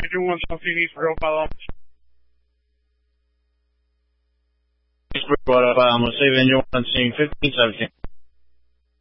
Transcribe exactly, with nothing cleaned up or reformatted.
Engine one seventeen East Real Follow. East Bridgewater, um, receive engine one seeing fifteen seventeen.